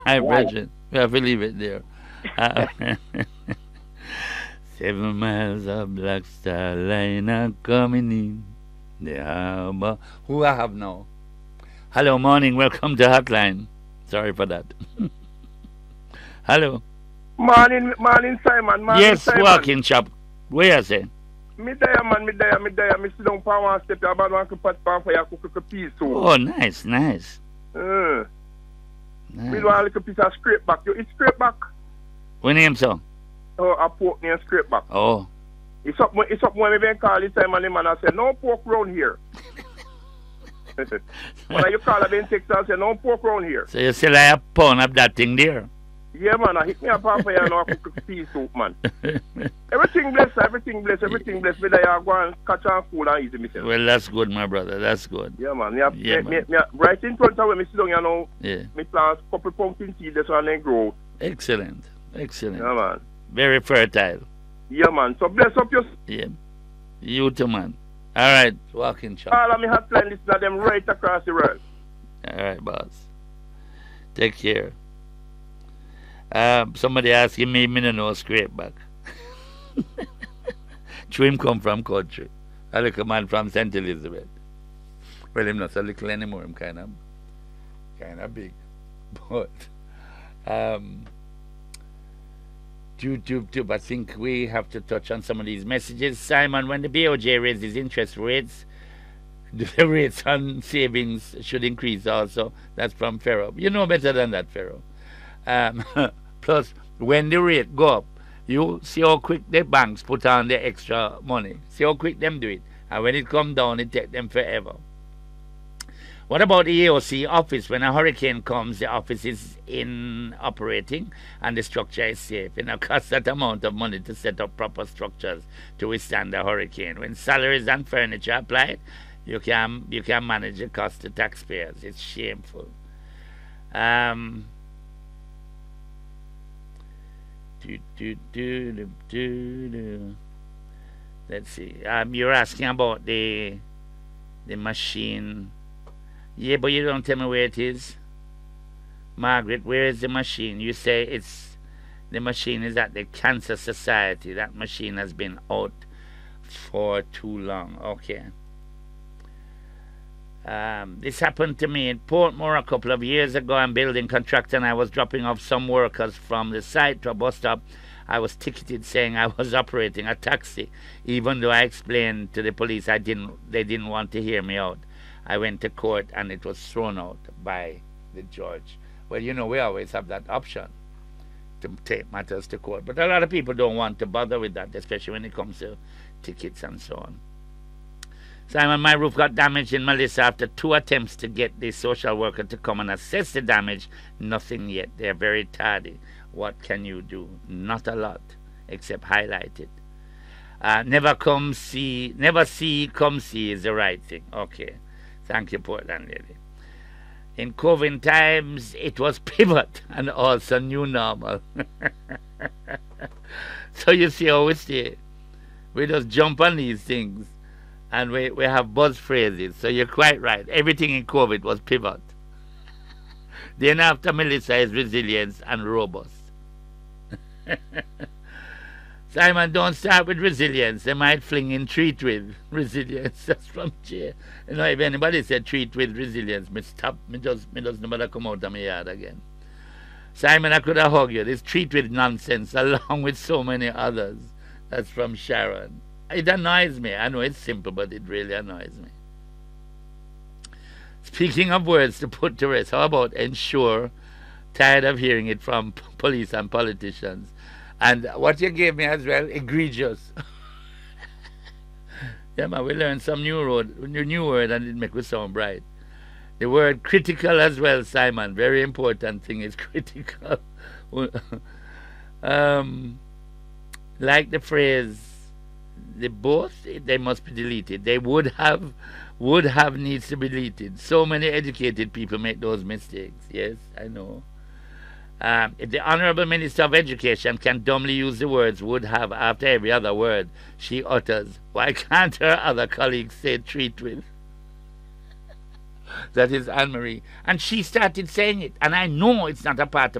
Hi, Right. Bridget. We have to leave it there. Uh, 7 miles of Black Star Line are coming in the harbor. Who I have now? Hello, morning. Welcome to Hotline. Sorry for that. Hello. Morning, morning, Simon. Morning, Yes, Simon. walking shop. Where you say? Me there, man. Me there. Me sit down for one step. I'm about one pot pan for you cook peas soup. Oh, nice, nice, Uh, me do nice. a little piece of scrape back. You eat scrape back? What name, sir? Oh, a pork near scrape back. Oh. It's up when me been call this Simon, the man, I say, no pork round here. When you call them in Texas, I say, no pork round here. So you still have a pound of that thing there? Yeah, man. I hit me up for you and I cook peas soup, man. Everything bless, everything bless, everything bless. Me there, I go and catch on food and eat it myself. Well, that's good, my brother. That's good. Yeah, man. Yeah, man. Right in front of where me sit down, you know, Yeah. me plant a couple pumpkin seeds, that's why they grow. Excellent. Yeah, Excellent. man. Very fertile. Yeah, man. So bless up your Yeah. You too, man. All right. Walking shop. all of me hotline listener them right across the world. All right, boss. Take care. Somebody asking me, me no know scrape back. Him come from country. A little man from St. Elizabeth. Well, him not so little anymore. Him kind of big. But um, I think we have to touch on some of these messages. Simon, when the BOJ raises interest rates, the rates on savings should increase also. That's from Pharaoh. You know better than that, Pharaoh. Um, plus, when the rate go up, you see how quick the banks put on the extra money. See how quick them do it. And when it come down, it take them forever. What about the AOC office? When a hurricane comes, the office is in operating and the structure is safe. It costs that amount of money to set up proper structures to withstand a hurricane. When salaries and furniture applied, you can manage the cost to taxpayers. It's shameful. Um, do, do, do, do, do, do. Let's see. You're asking about the machine. Yeah, but you don't tell me where it is. Margaret, where is the machine? You say the machine is at the Cancer Society. That machine has been out for too long. Okay. This happened to me in Portmore a couple of years ago. I'm building contractor and I was dropping off some workers from the site to a bus stop. I was ticketed saying I was operating a taxi, even though I explained to the police they didn't want to hear me out. I went to court and it was thrown out by the judge. Well, we always have that option to take matters to court. But a lot of people don't want to bother with that, especially when it comes to tickets and so on. Simon, my roof got damaged in Melissa after 2 attempts to get the social worker to come and assess the damage. Nothing yet. They're very tardy. What can you do? Not a lot, except highlight it. Never see, come see is the right thing. Okay. Thank you, Portland lady. In COVID times, it was pivot and also new normal. So you see how we stay. We just jump on these things and we have buzz phrases. So you're quite right. Everything in COVID was pivot. Then after Melissa is resilience and robust. Simon, don't start with resilience. They might fling in treat with resilience. That's from Jay. If anybody said treat with resilience, me stop. Me just never come out of my yard again. Simon, I could have hugged you. This treat with nonsense along with so many others. That's from Sharon. It annoys me. I know it's simple, but it really annoys me. Speaking of words to put to rest, how about ensure? Tired of hearing it from police and politicians. And what you gave me as well, egregious. Yeah, man, we learned some new word and it make we sound bright. The word critical as well, Simon. Very important thing is critical. Like the phrase, they must be deleted. They would have needs to be deleted. So many educated people make those mistakes. Yes, I know. If the Honorable Minister of Education can dumbly use the words would have after every other word she utters, why can't her other colleagues say treat with? that is Anne Marie. And she started saying it. And I know it's not a part of